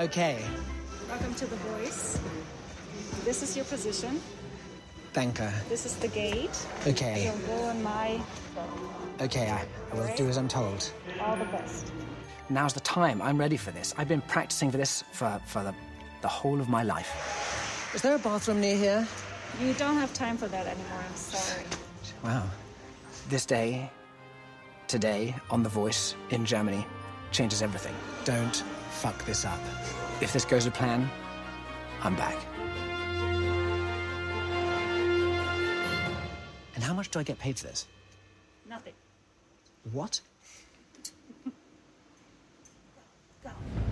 Okay. Welcome to The Voice. This is your position. Danke. This is the gate. Okay. You'll go on my... Okay, I will do as I'm told. All the best. Now's the time. I'm ready for this. I've been practicing for this for the whole of my life. Is there a bathroom near here? You don't have time for that anymore, I'm sorry. Wow. This day, today, on The Voice in Germany, changes everything. Don't fuck this up. If this goes to plan, I'm back. And how much do I get paid for this? Nothing. What? Go.